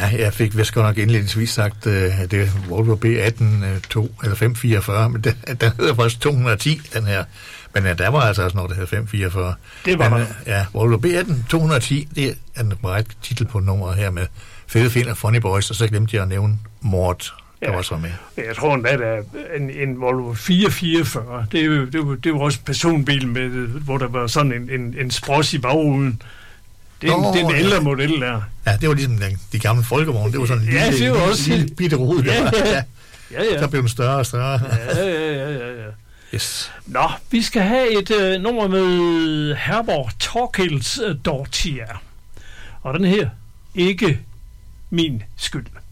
jeg fik vist godt nok indledningsvis sagt, at det er Volvo B18 eller 544, men den hedder faktisk 210, den her. Men der var altså også noget, der hedder 544. Det var der. Ja, Volvo B18 210, det er en ret titel på nummeret her med Fede Finn og Funny Boys, og så glemte jeg at nævne Mort, der var så med. Jeg tror endda, at der er en Volvo 444. Det er jo også en personbil, med, hvor der var sådan en spross i bagruden. Det er den ældre model der. Ja, det var ligesom de gamle folkevogne. Det var sådan en lille bitte rode. Ja. Så blev den større og større. Ja. Yes. Nå, vi skal have et nummer med Herborg Torkils Dortier. Og den her, ikke min skyld.